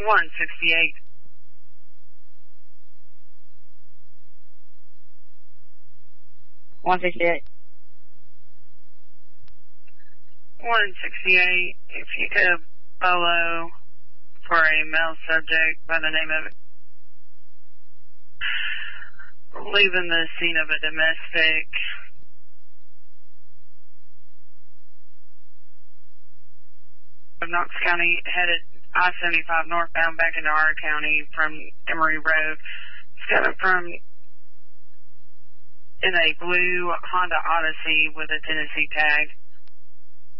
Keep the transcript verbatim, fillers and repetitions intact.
one sixty-eight. one sixty-eight. one sixty-eight, if you could follow for a male subject by the name of leaving the scene of a domestic. Of Knox County, headed I seventy-five northbound back into our county from Emory Road. It's coming from in a blue Honda Odyssey with a Tennessee tag.